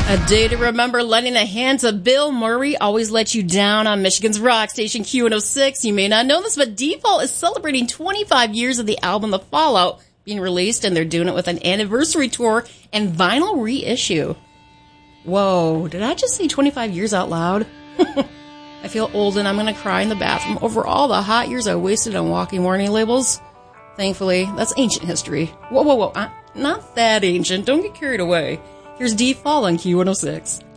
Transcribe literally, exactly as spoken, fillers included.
A day to remember, lending a hand to Bill Murray. Always let you down on Michigan's rock station Q one oh six. You may not know this, but Default is celebrating twenty-five years of the album The Fallout being released, and they're doing it with an anniversary tour and vinyl reissue. Whoa, did I just say twenty-five years out loud? I feel old and I'm going to cry in the bathroom over all the hot years I wasted on walking warning labels. Thankfully, that's ancient history. Whoa, whoa, whoa, uh, not that ancient. Don't get carried away. Here's Default on Q one oh six.